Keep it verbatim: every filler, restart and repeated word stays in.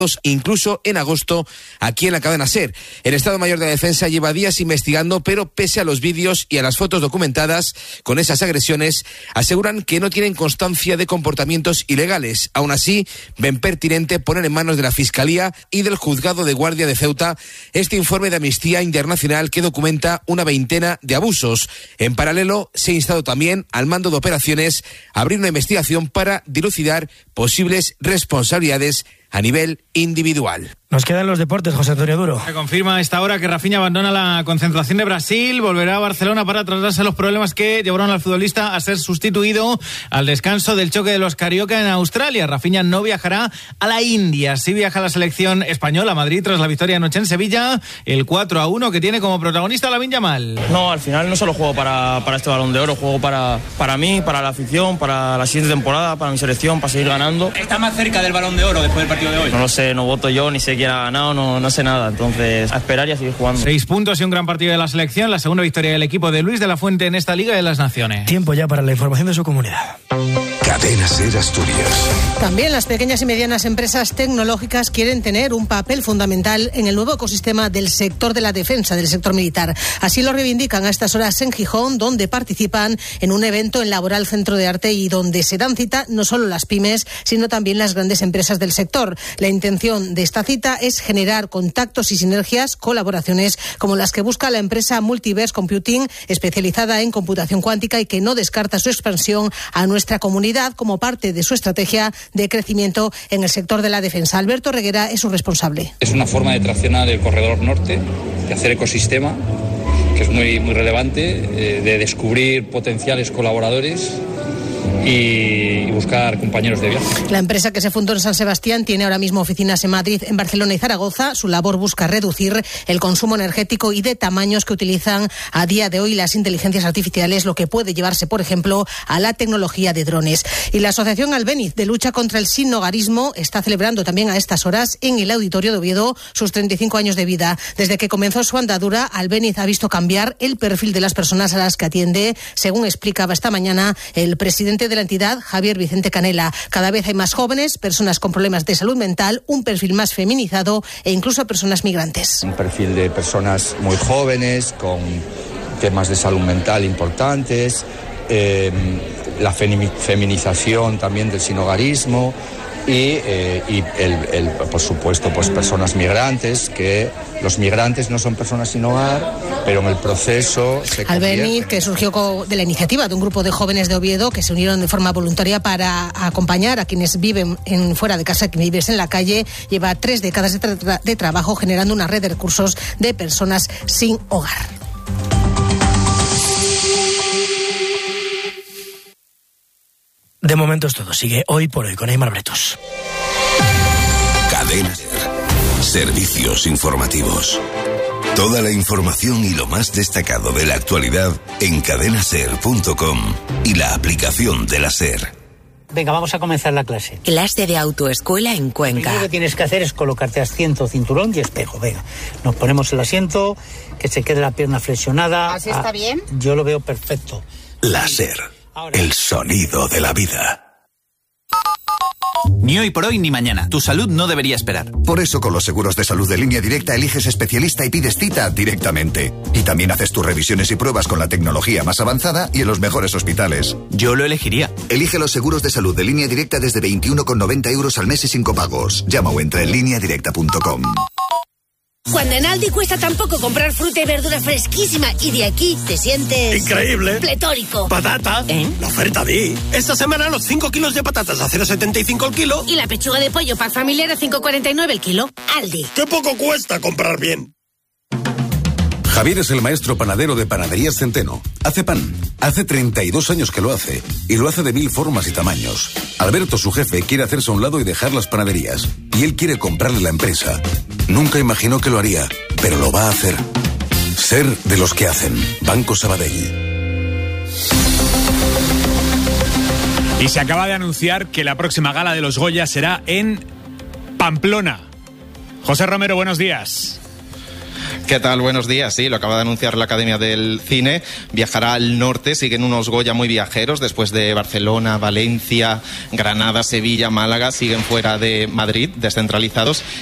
incluso en agosto aquí en la cadena SER. El Estado Mayor de la Defensa lleva días investigando, pero pese a los vídeos y a las fotos documentadas con esas agresiones, aseguran que no tienen constancia de comportamientos ilegales. Aún así, ven pertinente poner en manos de la Fiscalía y del Juzgado de Guardia de Ceuta este informe de Amnistía Internacional que documenta una veintena de abusos. En paralelo, se ha instado también al mando de operaciones a abrir una investigación para dilucidar posibles responsabilidades a nivel individual. Nos quedan los deportes, José Antonio Duro. Se confirma a esta hora que Rafinha abandona la concentración de Brasil, volverá a Barcelona para trasladarse los problemas que llevaron al futbolista a ser sustituido al descanso del choque de los Carioca en Australia. Rafinha no viajará a la India, sí viaja a la selección española a Madrid tras la victoria anoche en Sevilla, el cuatro a uno que tiene como protagonista Lamine Yamal. No, al final no solo juego para, para este Balón de Oro, juego para, para mí, para la afición, para la siguiente temporada, para mi selección, para seguir ganando. ¿Está más cerca del Balón de Oro después del partido de hoy? No lo sé, no voto yo, ni sé quién ha ganado, no, no sé nada, entonces a esperar y a seguir jugando. Seis puntos y un gran partido de la selección, la segunda victoria del equipo de Luis de la Fuente en esta Liga de las Naciones. Tiempo ya para la información de su comunidad. Cadena SER Asturias. También las pequeñas y medianas empresas tecnológicas quieren tener un papel fundamental en el nuevo ecosistema del sector de la defensa, del sector militar. Así lo reivindican a estas horas en Gijón, donde participan en un evento en Laboral Centro de Arte y donde se dan cita no solo las pymes, sino también las grandes empresas del sector. La intención de esta cita es generar contactos y sinergias, colaboraciones como las que busca la empresa Multiverse Computing, especializada en computación cuántica y que no descarta su expansión a nuestra comunidad como parte de su estrategia de crecimiento en el sector de la defensa. Alberto Reguera es su responsable. Es una forma de traccionar el corredor norte, de hacer ecosistema, que es muy, muy relevante, eh, de descubrir potenciales colaboradores y buscar compañeros de viaje. La empresa que se fundó en San Sebastián tiene ahora mismo oficinas en Madrid, en Barcelona y Zaragoza. Su labor busca reducir el consumo energético y de tamaños que utilizan a día de hoy las inteligencias artificiales, lo que puede llevarse, por ejemplo, a la tecnología de drones. Y la Asociación Albéniz de Lucha contra el Sinhogarismo está celebrando también a estas horas en el Auditorio de Oviedo sus treinta y cinco años de vida. Desde que comenzó su andadura, Albéniz ha visto cambiar el perfil de las personas a las que atiende, según explicaba esta mañana el presidente de la entidad, Javier Vicente Canela. Cada vez hay más jóvenes, personas con problemas de salud mental, un perfil más feminizado e incluso personas migrantes. Un perfil de personas muy jóvenes, con temas de salud mental importantes, eh, la feminización también del sinhogarismo y, eh, y el, el, por supuesto, pues personas migrantes, que los migrantes no son personas sin hogar, pero en el proceso se Albéniz, que surgió de la iniciativa de un grupo de jóvenes de Oviedo que se unieron de forma voluntaria para acompañar a quienes viven en, fuera de casa, quienes viven en la calle, lleva tres décadas de, tra- de trabajo generando una red de recursos de personas sin hogar. De momento es todo. Sigue Hoy por Hoy con Aymar Bretos. Cadena SER. Servicios informativos. Toda la información y lo más destacado de la actualidad en cadena ser punto com y la aplicación de la SER. Venga, vamos a comenzar la clase. Clase de autoescuela en Cuenca. Lo primero que tienes que hacer es colocarte asiento, cinturón y espejo. Venga, nos ponemos el asiento, que se quede la pierna flexionada. ¿Así está bien? Yo lo veo perfecto. La SER, el sonido de la vida. Ni hoy por hoy ni mañana. Tu salud no debería esperar. Por eso con los seguros de salud de Línea Directa eliges especialista y pides cita directamente. Y también haces tus revisiones y pruebas con la tecnología más avanzada y en los mejores hospitales. Yo lo elegiría. Elige los seguros de salud de Línea Directa desde veintiuno con noventa euros al mes y sin copagos. Llama o entra en línea directa punto com. Cuando en Aldi cuesta tan poco comprar fruta y verdura fresquísima y de aquí te sientes... ¡increíble! ¡Pletórico! ¡Patata! ¿Eh? La oferta di. Esta semana los cinco kilos de patatas a cero coma setenta y cinco el kilo. Y la pechuga de pollo para familiar a cinco coma cuarenta y nueve el kilo. Aldi. ¡Qué poco cuesta comprar bien! Javier es el maestro panadero de Panaderías Centeno. Hace pan. Hace treinta y dos años que lo hace. Y lo hace de mil formas y tamaños. Alberto, su jefe, quiere hacerse a un lado y dejar las panaderías. Y él quiere comprarle la empresa. Nunca imaginó que lo haría, pero lo va a hacer. Ser de los que hacen. Banco Sabadell. Y se acaba de anunciar que la próxima gala de los Goya será en Pamplona. José Romero, buenos días. ¿Qué tal? Buenos días. Sí, lo acaba de anunciar la Academia del Cine. Viajará al norte, siguen unos Goya muy viajeros, después de Barcelona, Valencia, Granada, Sevilla, Málaga, siguen fuera de Madrid, descentralizados.